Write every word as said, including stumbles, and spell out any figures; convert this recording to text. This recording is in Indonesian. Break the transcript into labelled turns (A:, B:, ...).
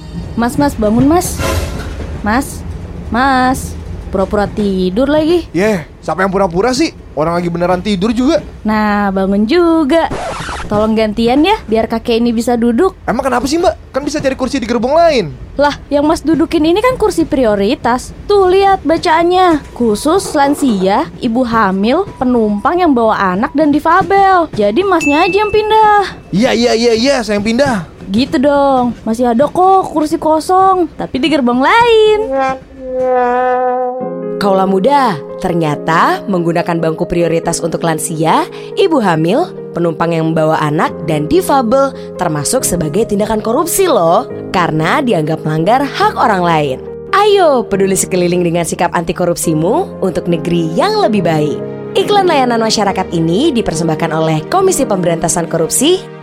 A: Mas, mas, bangun mas. Mas, mas, pura-pura tidur lagi.
B: Yeh, siapa yang pura-pura sih? Orang lagi beneran tidur juga.
A: Nah, bangun juga. Tolong gantian ya, biar kakek ini bisa duduk.
B: Emang kenapa sih mbak? Kan bisa cari kursi di gerbong lain.
A: Lah, yang mas dudukin ini kan kursi prioritas. Tuh lihat bacaannya. Khusus lansia, ibu hamil, penumpang yang bawa anak dan difabel. Jadi masnya aja yang pindah.
B: Iya, iya, iya, iya, saya yang pindah.
A: Gitu dong, masih ada kok kursi kosong, tapi di gerbong lain.
C: Kaulah muda, ternyata menggunakan bangku prioritas untuk lansia, ibu hamil, penumpang yang membawa anak, dan difabel termasuk sebagai tindakan korupsi loh, karena dianggap melanggar hak orang lain. Ayo peduli sekeliling dengan sikap anti korupsimu untuk negeri yang lebih baik. Iklan layanan masyarakat ini dipersembahkan oleh Komisi Pemberantasan Korupsi